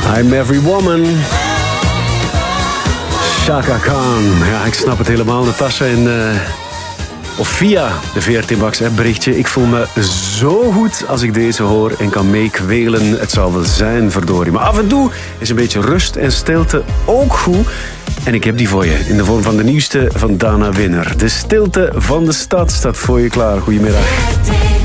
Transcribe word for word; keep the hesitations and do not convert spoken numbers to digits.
I'm Every Woman. Chaka Khan. Ja, ik snap het helemaal. Natasha in... Uh, of via de V R T Max app berichtje. Ik voel me zo goed als ik deze hoor en kan meekwelen. Het zal wel zijn, verdorie. Maar af en toe is een beetje rust en stilte ook goed. En ik heb die voor je in de vorm van de nieuwste van Dana Winner. De stilte van de stad staat voor je klaar. Goedemiddag.